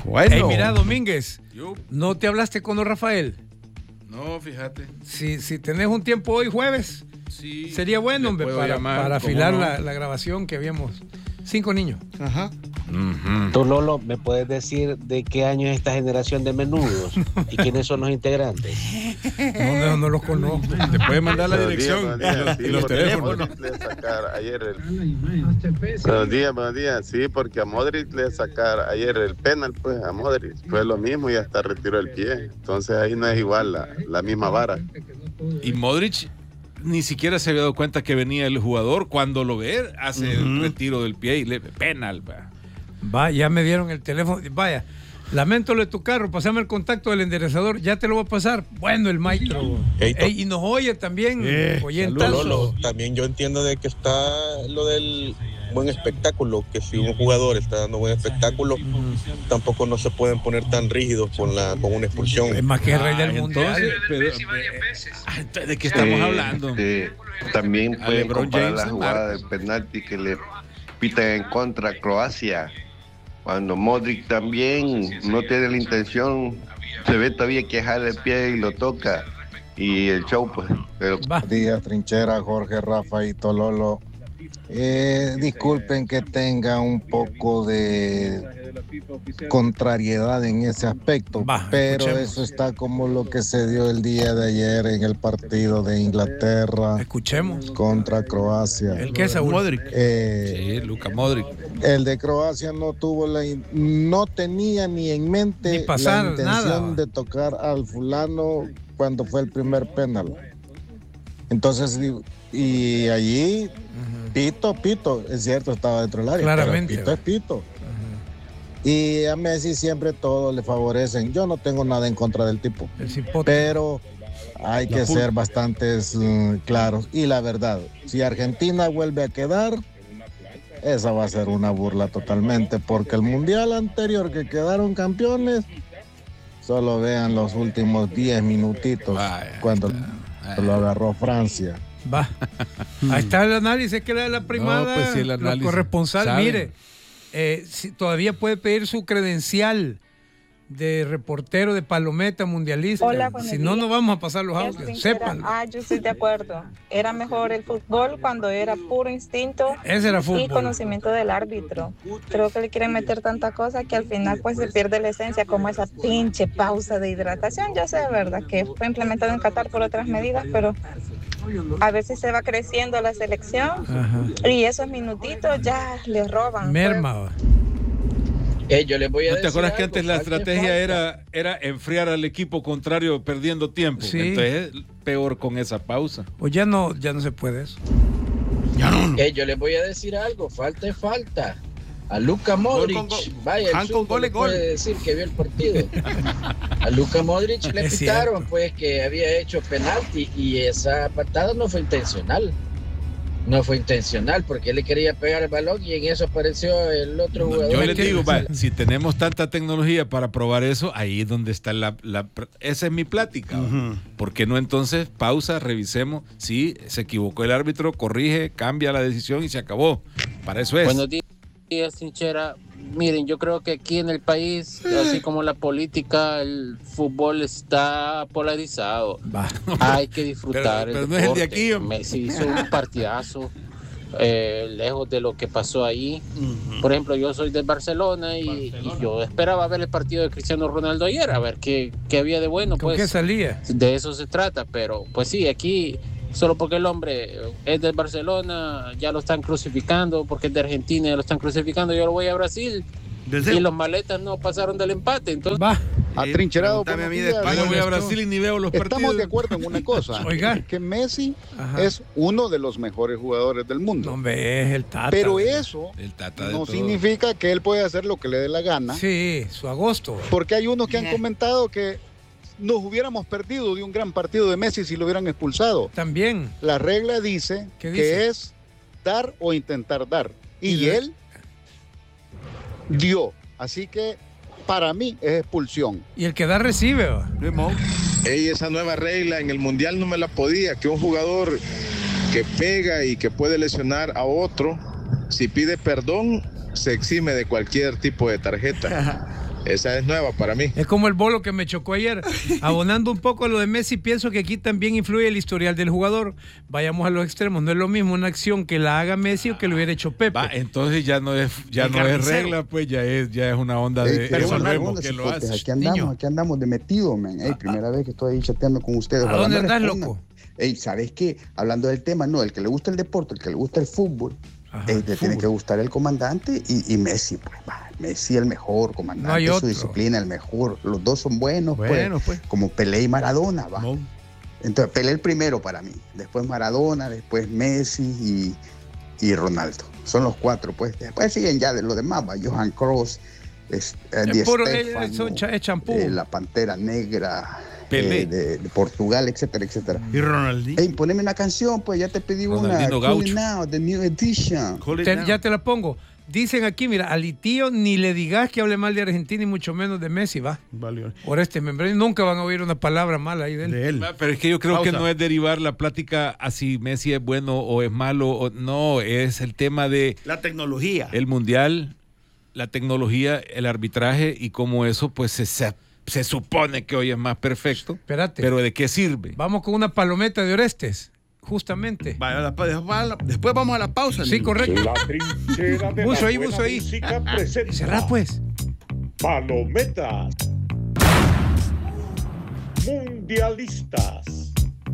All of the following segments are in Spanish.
Bueno. Hey, mira, Domínguez, Yo. ¿no te hablaste con don Rafael? No, fíjate. Si tenés un tiempo hoy jueves, Sí. sería bueno, le hombre, puedo para llamar, ¿cómo afilar no? la grabación que habíamos. 5 niños. Ajá. Tú, Lolo, ¿me puedes decir de qué año es esta generación de menudos? ¿Y quiénes son los integrantes? No los conozco. Te puede mandar la Buenos días, dirección buenos días. y Sí, los porque teléfonos. Modric le sacar ayer buenos días. Sí, porque a Modric le sacar ayer el penal, pues a Modric fue lo mismo y hasta retiró el pie. Entonces ahí no es igual la misma vara. Y Modric ni siquiera se había dado cuenta que venía el jugador. Cuando lo ve, hace el retiro del pie y le penal. Va, ya me dieron el teléfono. Vaya, lamento lo de tu carro, pasame el contacto del enderezador, ya te lo voy a pasar. Bueno, el maestro. Ey, y nos oye también, oyentazo. Lolo, también yo entiendo de que está lo del buen espectáculo, que si un jugador está dando buen espectáculo, tampoco no se pueden poner tan rígidos con una expulsión. Es más que el rey del mundo. ¿De qué estamos hablando? También A pueden LeBron comparar James la jugada Marcos. del penalti que le pitan en contra a Croacia. Cuando Modric también no tiene la intención, se ve todavía que jala el pie y lo toca. Y el show, pues. Buenos días, Trinchera, Jorge, Rafa y Tololo. Disculpen que tenga un poco de contrariedad en ese aspecto, pero escuchemos. eso está como lo que se dio el día de ayer en el partido de Inglaterra contra Croacia. ¿El qué es, Saúl? Modric. Sí, Luka Modric. El de Croacia no tenía ni en mente Ni pasar la intención nada. de tocar al fulano cuando fue el primer penal. Entonces, y allí, Pito, es cierto, estaba dentro del área. Claramente. Pero Pito es Pito. Y a Messi siempre todo le favorecen. Yo no tengo nada en contra del tipo. Pero hay que ser bastantes claros. Y la verdad, si Argentina vuelve a quedar, esa va a ser una burla totalmente. Porque el mundial anterior que quedaron campeones, solo vean los últimos 10 minutitos cuando lo agarró Francia. Va. Ahí está el análisis que le da la primada. No, pues sí, el análisis. Los corresponsal, Saben. mire, si todavía puede pedir su credencial de reportero de palometa mundialista. Hola, buenos si no, días. no vamos a pasar los audios. Sépanlo. Yo estoy de acuerdo. Era mejor el fútbol cuando era puro instinto Ese era fútbol. y conocimiento del árbitro. Creo que le quieren meter tanta cosa que al final pues se pierde la esencia, como esa pinche pausa de hidratación. Yo sé, verdad, que fue implementado en Qatar por otras medidas, pero a veces se va creciendo la selección y esos minutitos ya les roban. Merma. Yo les voy a ¿No te decir acuerdas que algo, antes la falta estrategia era enfriar al equipo contrario perdiendo tiempo? Sí. Entonces es peor con esa pausa. O ya no se puede eso. Yo les voy a decir algo, falta. A Luka Modric, vaya, el con gol, puede decir que vio el partido. A Luka Modric le Es pitaron cierto. pues que había hecho penalti y esa patada no fue intencional. No fue intencional porque él le quería pegar el balón y en eso apareció el otro jugador. Yo les digo, si tenemos tanta tecnología para probar eso, ahí es donde está esa es mi plática. ¿Por qué no entonces pausa, revisemos? Si se equivocó el árbitro, corrige, cambia la decisión y se acabó. Para eso es. Buenos días, Trinchera. Miren, yo creo que aquí en el país, así como la política, el fútbol está polarizado. Hay que disfrutar. Pero no es el de aquí, hombre. Messi hizo un partidazo, lejos de lo que pasó ahí. Por ejemplo, yo soy del Barcelona y yo esperaba ver el partido de Cristiano Ronaldo ayer, a ver qué había de bueno. ¿Con Pues, qué salía? de eso se trata, pero pues sí, aquí solo porque el hombre es del Barcelona ya lo están crucificando, porque es de Argentina ya lo están crucificando. Yo lo voy a Brasil y los maletas no pasaron del empate, entonces Atrincherado, Pregúntame buenos a mí días. de España, voy a Brasil y ni veo los partidos. Estamos de acuerdo en una cosa, que Messi es uno de los mejores jugadores del mundo. Hombre, es el Tata. Pero eso El Tata de no todo. significa que él puede hacer lo que le dé la gana. Sí, su agosto. Porque hay unos que han comentado que nos hubiéramos perdido de un gran partido de Messi si lo hubieran expulsado. También. La regla dice ¿Qué que dice? es dar o intentar dar. Y Y él dio. Así que para mí es expulsión. Y el que da recibe. Esa nueva regla en el Mundial no me la podía, que un jugador que pega y que puede lesionar a otro, si pide perdón, se exime de cualquier tipo de tarjeta. Esa es nueva para mí. Es como el bolo que me chocó ayer. Abonando un poco a lo de Messi, pienso que aquí también influye el historial del jugador. Vayamos a los extremos. No es lo mismo una acción que la haga Messi o que lo hubiera hecho Pepe. Entonces ya no es regla, pues ya es una onda de personal. Que lo hace. Aquí andamos de metido, man. Primera vez que estoy ahí chateando con ustedes. ¿A dónde estás, loco? ¿Sabes qué? Hablando del tema, no, el que le gusta el deporte, el que le gusta el fútbol, le tiene que gustar el comandante y Messi, pues. Messi el mejor comandante, no su disciplina el mejor. Los dos son buenos, pues. Como Pelé y Maradona, va. No. Entonces, Pelé el primero para mí. Después Maradona, después Messi y Ronaldo. Son los cuatro, pues. Después siguen ya de los demás, va. Johan Cruyff, Di Stéfano, la Pantera Negra, de Portugal, etcétera, etcétera. Y Ronaldinho. Poneme una canción, pues ya te pedí una. Cool Now, the new edition. Ya te la pongo. Dicen aquí, mira, a Litío ni le digas que hable mal de Argentina y mucho menos de Messi, va. Vale. Por membrane nunca van a oír una palabra mala ahí de él. Pero es que yo creo que no es derivar la plática a si Messi es bueno o es malo. No, es el tema de... La tecnología. El mundial, la tecnología, el arbitraje y cómo eso pues se supone que hoy es más perfecto. Espérate. Pero ¿de qué sirve? Vamos con una palometa de Orestes. Justamente. Después vamos a la pausa. Sí, correcto. La trinchera de buzo la ahí. Música presenta. Cerrá, pues. Palometas mundialistas.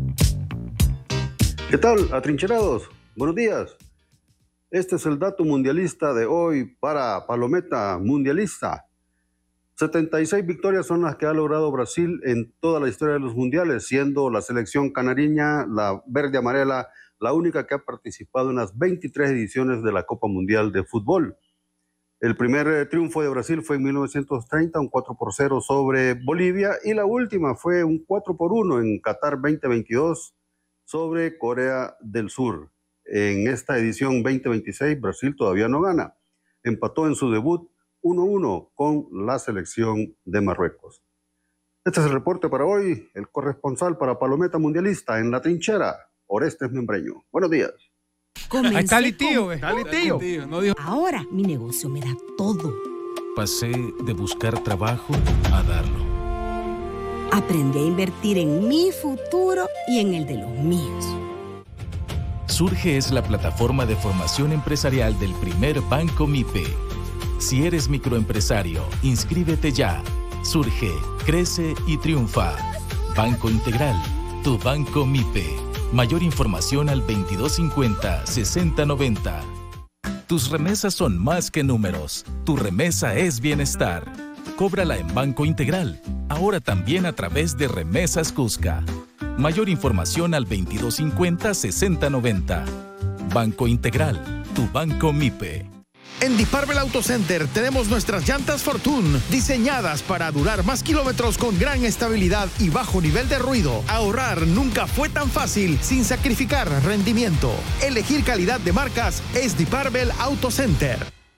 ¿Qué tal, atrincherados? Buenos días. Este es el dato mundialista de hoy para Palometa Mundialista. 76 victorias son las que ha logrado Brasil en toda la historia de los mundiales, siendo la selección canariña, la verde amarela, la única que ha participado en las 23 ediciones de la Copa Mundial de Fútbol. El primer triunfo de Brasil fue en 1930, un 4-0 sobre Bolivia, y la última fue un 4-1 en Qatar 2022 sobre Corea del Sur. En esta edición 2026, Brasil todavía no gana. Empató en su debut 1-1 con la selección de Marruecos. Este es el reporte para hoy. El corresponsal para Palometa Mundialista en La Trinchera, Orestes Membreño. Buenos días. Ahí está el tío. Ahora mi negocio me da todo. Pasé de buscar trabajo a darlo. Aprendí a invertir en mi futuro y en el de los míos. Surge es la plataforma de formación empresarial del primer Banco MIPE. Si eres microempresario, inscríbete ya. Surge, crece y triunfa. Banco Integral, tu Banco MIPE. Mayor información al 2250-6090. Tus remesas son más que números. Tu remesa es bienestar. Cóbrala en Banco Integral. Ahora también a través de Remesas Cusca. Mayor información al 2250-6090. Banco Integral, tu Banco MIPE. En Deep-Arbel Auto Center tenemos nuestras llantas Fortune, diseñadas para durar más kilómetros con gran estabilidad y bajo nivel de ruido. Ahorrar nunca fue tan fácil sin sacrificar rendimiento. Elegir calidad de marcas es Deep-Arbel Auto Center.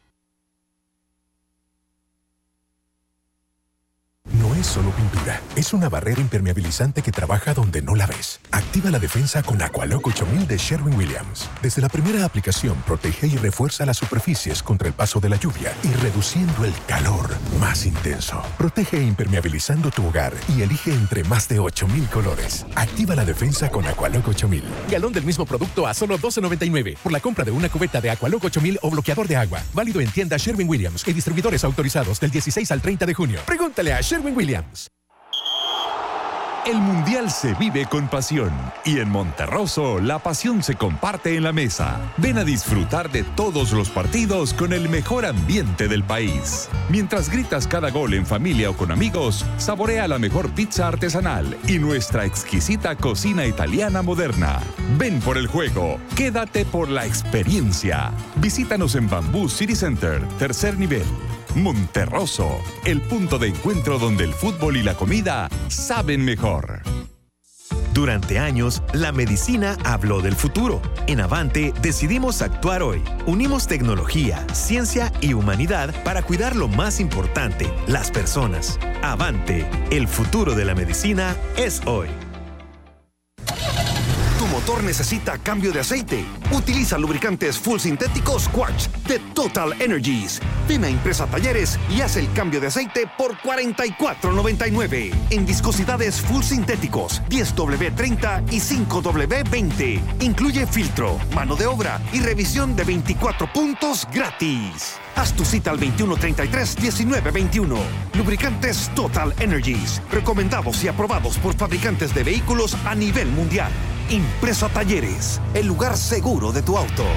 No es solo pintura, es una barrera impermeabilizante que trabaja donde no la ves. Activa la defensa con Aqualock 8000 de Sherwin-Williams. Desde la primera aplicación, protege y refuerza las superficies contra el paso de la lluvia y reduciendo el calor más intenso. Protege impermeabilizando tu hogar y elige entre más de 8000 colores. Activa la defensa con Aqualock 8000. Galón del mismo producto a solo $12.99 por la compra de una cubeta de Aqualock 8000 o bloqueador de agua. Válido en tiendas Sherwin-Williams y distribuidores autorizados del 16 al 30 de junio. Pregúntale a Sherwin-Williams. El Mundial se vive con pasión y en Monterroso la pasión se comparte en la mesa. Ven a disfrutar de todos los partidos con el mejor ambiente del país. Mientras gritas cada gol en familia o con amigos, saborea la mejor pizza artesanal y nuestra exquisita cocina italiana moderna. Ven por el juego, quédate por la experiencia. Visítanos en Bamboo City Center, tercer nivel. Monterroso, el punto de encuentro donde el fútbol y la comida saben mejor. Durante años, la medicina habló del futuro. En Avante decidimos actuar hoy. Unimos tecnología, ciencia y humanidad para cuidar lo más importante, las personas. Avante, el futuro de la medicina es hoy. Tu motor necesita cambio de aceite? Utiliza lubricantes full sintéticos Quartz de Total Energies. Ven a Impresa Talleres y haz el cambio de aceite por $44.99. En viscosidades full sintéticos 10W30 y 5W20. Incluye filtro, mano de obra y revisión de 24 puntos gratis. Haz tu cita al 2133-1921. Lubricantes Total Energies. Recomendados y aprobados por fabricantes de vehículos a nivel mundial. Impresa Talleres, el lugar seguro de tu auto.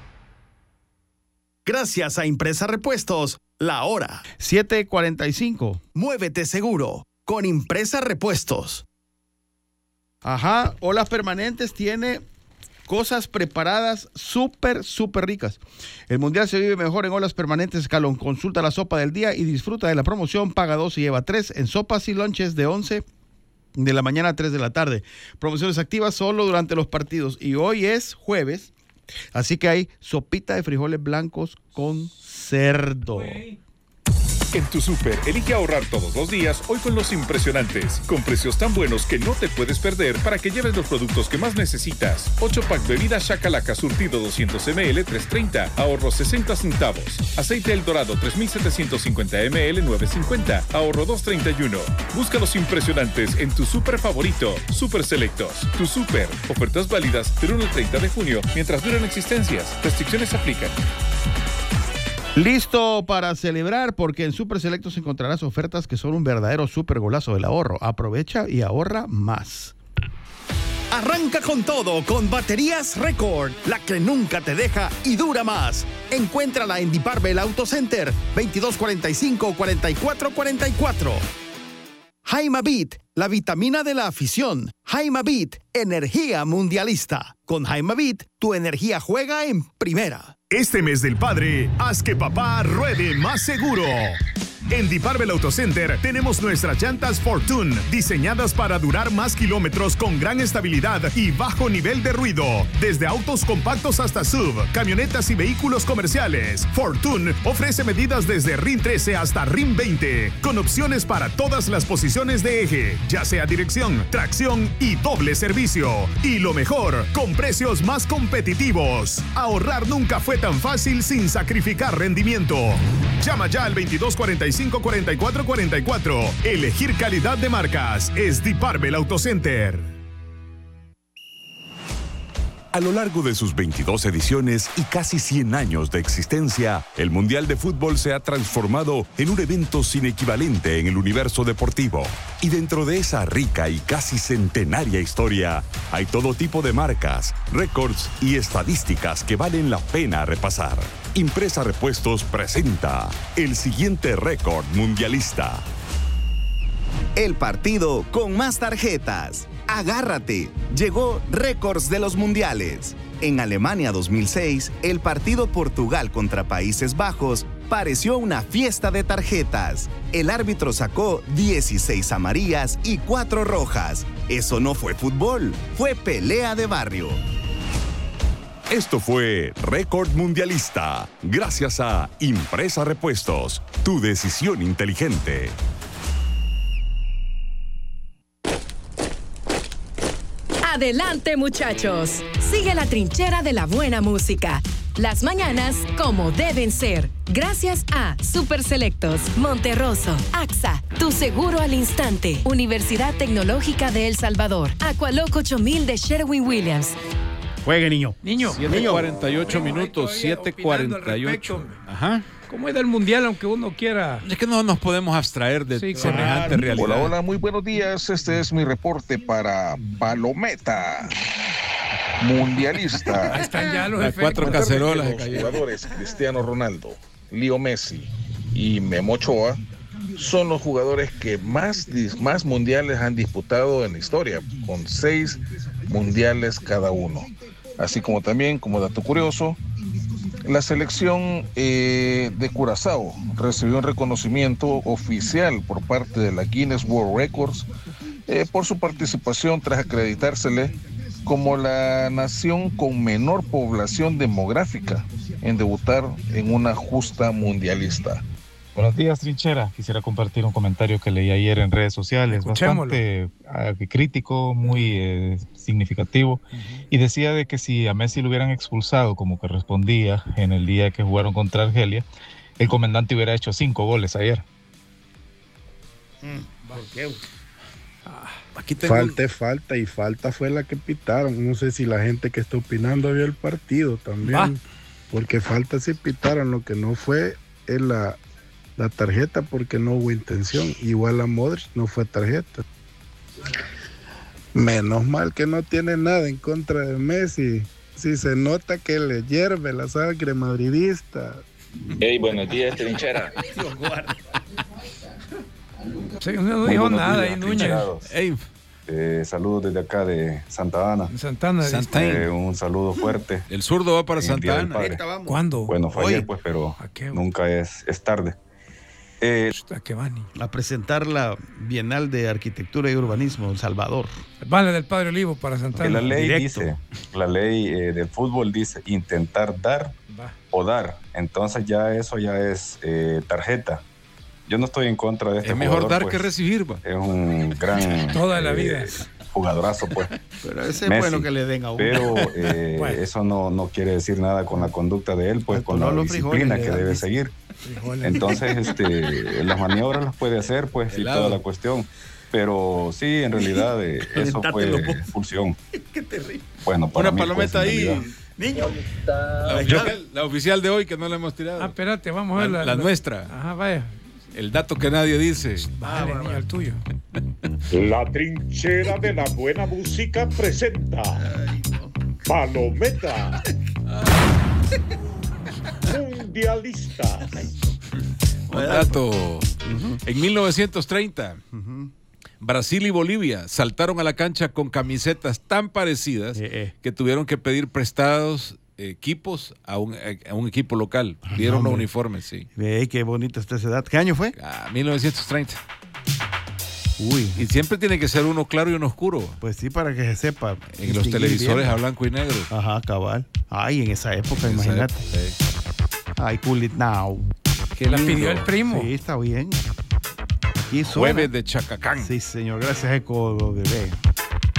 Gracias a Impresa Repuestos, la hora. 7:45. Muévete seguro con Impresa Repuestos. Ajá, Olas Permanentes tiene cosas preparadas súper ricas. El mundial se vive mejor en Olas Permanentes Escalón. Consulta la sopa del día y disfruta de la promoción Paga 2 y lleva 3 en sopas y lunches de 11 de la mañana a 3 de la tarde. Promociones activas solo durante los partidos. Y hoy es jueves, así que hay sopita de frijoles blancos con cerdo. En tu súper, elige ahorrar todos los días hoy con los impresionantes, con precios tan buenos que no te puedes perder para que lleves los productos que más necesitas. 8-pack bebida Shakalaka surtido 200 ml, $3.30, ahorro 60 centavos. Aceite El Dorado 3.750 ml, $9.50, ahorro $2.31. Busca los impresionantes en tu súper favorito, Super Selectos. Tu súper, ofertas válidas del 1 al 30 de junio mientras duran existencias. Restricciones aplican. Listo para celebrar, porque en Super Selectos encontrarás ofertas que son un verdadero super golazo del ahorro. Aprovecha y ahorra más. Arranca con todo con Baterías Record, la que nunca te deja y dura más. Encuéntrala en Deep Barbell Auto Center, 2245-4444. Jaimabit, la vitamina de la afición. Jaimabit, energía mundialista. Con Jaimabit, tu energía juega en primera. Este mes del padre, haz que papá ruede más seguro. En Deep Barbell Auto Center tenemos nuestras llantas Fortune, diseñadas para durar más kilómetros con gran estabilidad y bajo nivel de ruido. Desde autos compactos hasta SUV, camionetas y vehículos comerciales, Fortune ofrece medidas desde RIN 13 hasta RIN 20, con opciones para todas las posiciones de eje, ya sea dirección, tracción y doble servicio. Y lo mejor, con precios más competitivos. Ahorrar nunca fue tan fácil sin sacrificar rendimiento. Llama ya al 2245-4444. Elegir calidad de marcas es Deep Barbell Auto Center. A lo largo de sus 22 ediciones y casi 100 años de existencia, el Mundial de Fútbol se ha transformado en un evento sin equivalente en el universo deportivo. Y dentro de esa rica y casi centenaria historia, hay todo tipo de marcas, récords y estadísticas que valen la pena repasar. Impresa Repuestos presenta el siguiente récord mundialista. El partido con más tarjetas. Agárrate, llegó récords de los mundiales. En Alemania 2006, el partido Portugal contra Países Bajos pareció una fiesta de tarjetas. El árbitro sacó 16 amarillas y 4 rojas. Eso no fue fútbol, fue pelea de barrio. Esto fue Récord Mundialista, gracias a Impresa Repuestos, tu decisión inteligente. Adelante, muchachos. Sigue la trinchera de la buena música. Las mañanas como deben ser. Gracias a Super Selectos, Monterroso, AXA, tu seguro al instante, Universidad Tecnológica de El Salvador, Aqualoco 8000 de Sherwin-Williams. Juegue, niño. 7:48 minutos, 7:48. Ajá. ¿Cómo es del mundial, aunque uno quiera? Es que no nos podemos abstraer de semejante realidad. Hola, hola, muy buenos días. Este es mi reporte para Palometa Mundialista. Ahí están ya los Las 4 cacerolas. Los jugadores Cristiano Ronaldo, Leo Messi y Memo Ochoa son los jugadores que más mundiales han disputado en la historia, con 6 mundiales cada uno. Así como también, como dato curioso, la selección de Curazao recibió un reconocimiento oficial por parte de la Guinness World Records por su participación tras acreditársele como la nación con menor población demográfica en debutar en una justa mundialista. Buenos días, Trinchera. Quisiera compartir un comentario que leí ayer en redes sociales, bastante crítico, muy significativo, y decía de que si a Messi lo hubieran expulsado como correspondía en el día que jugaron contra Argelia, el comandante hubiera hecho 5 goles ayer. Aquí falta fue la que pitaron. No sé si la gente que está opinando vio el partido también, porque falta sí pitaron. Lo que no fue es la tarjeta, porque no hubo intención. Igual a Modric no fue tarjeta. Menos mal que no tiene nada en contra de Messi. Si se nota que le hierve la sangre madridista. Hey, buenos días, Trinchera. Sí, no dijo nada ahí, Núñez. Saludos desde acá de Santa Ana. Un saludo fuerte. El zurdo va para Santa Ana. ¿Cuándo? Bueno, fue ayer, pues, pero nunca es tarde. A presentar la Bienal de Arquitectura y Urbanismo en Salvador. Vale del Padre Olivo para Santa Ana. La ley dice, la ley del fútbol dice intentar dar o dar. Entonces ya eso ya es tarjeta. Yo no estoy en contra de este jugador. Es mejor dar que recibir. Es un gran toda la vida jugadorazo, pues. Pero ese es bueno que le den a uno. Pero eso no quiere decir nada con la conducta de él, pues con la disciplina que debe seguir. Entonces, las maniobras las puede hacer, pues, y toda la cuestión. Pero sí, en realidad, eso fue expulsión. Qué terrible. Bueno, para una mí, palometa pues, ahí. Niño. La oficial de hoy que no la hemos tirado. Espérate, vamos a ver la nuestra. Ajá, vaya. El dato que nadie dice. Vale, niño, el tuyo. La Trinchera de la Buena Música presenta Palometa Mundialista. Un dato. En 1930, Brasil y Bolivia saltaron a la cancha con camisetas tan parecidas que tuvieron que pedir prestados equipos a un equipo local. Dieron los uniformes, sí. Qué bonita está esa edad. ¿Qué año fue? 1930. Uy. Y siempre tiene que ser uno claro y uno oscuro. Pues sí, para que se sepa. En los televisores a blanco y negro. Ajá, cabal. Ay, en esa época, imagínate. Ay, cool it now. Que la pidió el primo. Sí, está bien. Jueves de Chacacán. Sí, señor. Gracias, Eco Bebé.